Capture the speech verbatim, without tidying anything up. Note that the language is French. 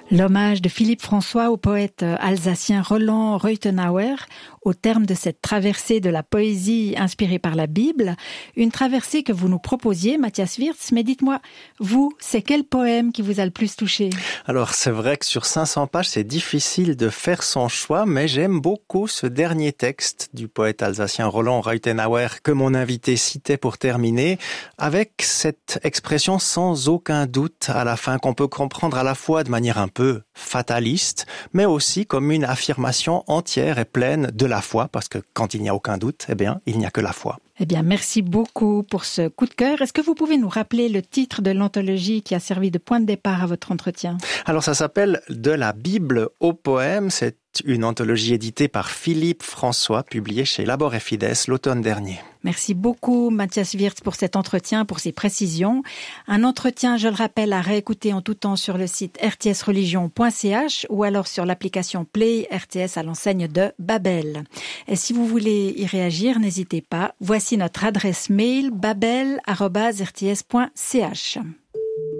L'hommage de Philippe François au poète alsacien Roland Reutenauer au terme de cette traversée de la poésie inspirée par la Bible, une traversée que vous nous proposiez, Matthias Wirtz. Mais dites-moi, vous, c'est quel poème qui vous a le plus touché? Alors c'est vrai que sur cinq cents pages, c'est difficile de faire son choix, mais j'aime beaucoup ce dernier texte du poète alsacien Roland Reutenauer que mon invité citait pour terminer, avec cette expression sans aucun doute à la fin qu'on peut comprendre à la fois de manière un peu fataliste, mais aussi comme une affirmation entière et pleine de la foi, parce que quand il n'y a aucun doute, eh bien, il n'y a que la foi. Eh bien, merci beaucoup pour ce coup de cœur. Est-ce que vous pouvez nous rappeler le titre de l'anthologie qui a servi de point de départ à votre entretien? Alors, ça s'appelle « De la Bible au poème ». C'est une anthologie éditée par Philippe François, publiée chez Labor et Fides l'automne dernier. Merci beaucoup, Matthias Wirtz, pour cet entretien, pour ces précisions. Un entretien, je le rappelle, à réécouter en tout temps sur le site r t s religion point c h ou alors sur l'application Play R T S à l'enseigne de Babel. Et si vous voulez y réagir, n'hésitez pas. Voici notre adresse mail babel arobase r t s point c h.